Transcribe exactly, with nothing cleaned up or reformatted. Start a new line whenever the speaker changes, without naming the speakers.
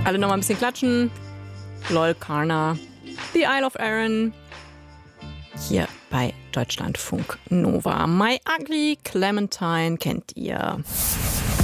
Alle nochmal ein bisschen klatschen. Lol, Karna. The Isle of Arran. Hier bei Deutschlandfunk Nova. My Ugly Clementine kennt ihr.